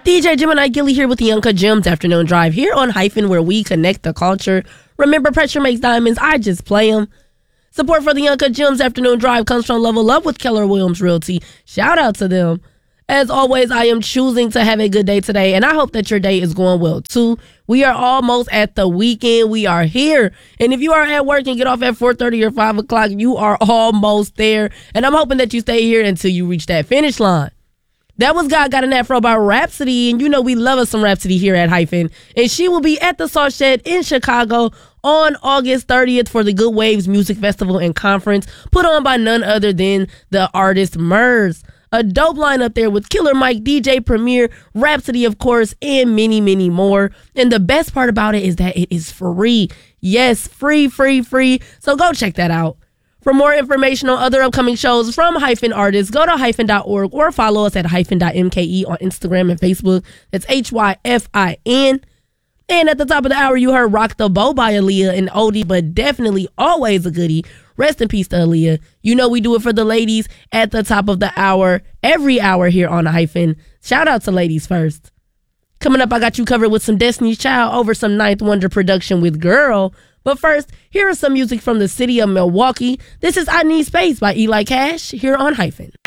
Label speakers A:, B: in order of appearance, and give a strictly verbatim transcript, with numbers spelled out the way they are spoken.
A: D J Gemini Gilly here with the Uncut Gems Afternoon Drive here on Hyphen, where we connect the culture. Remember, pressure makes diamonds. I just play them. Support for the Uncut Gems Afternoon Drive comes from Level Up with Keller Williams Realty. Shout out to them. As always, I am choosing to have a good day today, and I hope that your day is going well, too. We are almost at the weekend. We are here. And if you are at work and get off at four thirty or five o'clock, you are almost there. And I'm hoping that you stay here until you reach that finish line. That was God Got an Afro by Rhapsody, and you know we love us some Rhapsody here at Hyphen. And she will be at the Salt Shed in Chicago on August thirtieth for the Good Waves Music Festival and Conference, put on by none other than the artist Murs. A dope lineup there with Killer Mike, D J Premier, Rhapsody, of course, and many, many more. And the best part about it is that it is free. Yes, free, free, free. So go check that out. For more information on other upcoming shows from Hyphen artists, go to hyphen dot org or follow us at hyphen dot m k e on Instagram and Facebook. That's H Y F I N. And at the top of the hour, you heard Rock the Bow by Aaliyah, an oldie, but definitely always a goodie. Rest in peace to Aaliyah. You know we do it for the ladies at the top of the hour, every hour here on Hyphen. Shout out to Ladies First. Coming up, I got you covered with some Destiny's Child over some Ninth Wonder production with Girl. But first, here is some music from the city of Milwaukee. This is I Need Space by Eli Cash here on Hyphen.